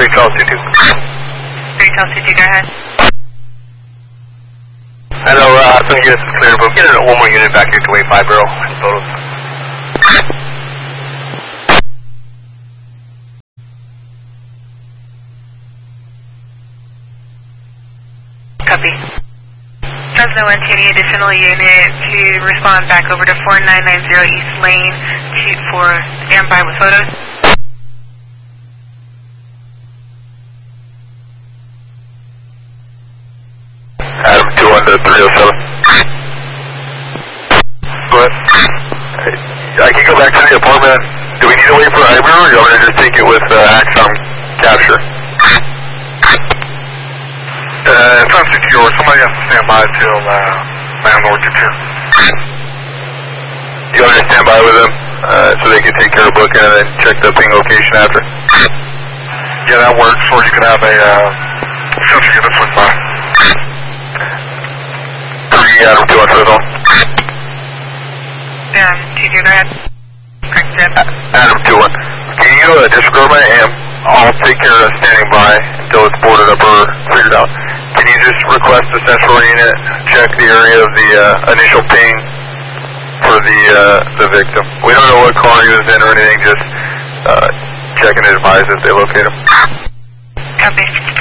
Charles 22. 3 Charles 22, go ahead. Hello, some units is clear, but get one more unit back here to wait 5 barrel and photos. Copy. Fresno 1 to any additional unit to respond back over to 4990 East Lane for standby with photos. Adam 21 to 307. Go ahead. I can go back to the apartment. Do we need to wait for Ivory, or do you want me to just take it with Axon capture? It's on secure. Somebody has to stand by till landlord gets here. You want me to stand by with them so they can take care of booking and then check the ping location after? Yeah, that works. Or you can have a sensor unit swing by. 3 Adam 2 on Fresno. 22, go ahead. Correct, Zip. Adam 2-1. Can you disregard my AM? I'll take care of standing by until it's boarded up or figured out. Can you just request the central unit, check the area of the initial ping for the victim? We don't know what car he was in or anything, just check and advise if they locate him. Copy.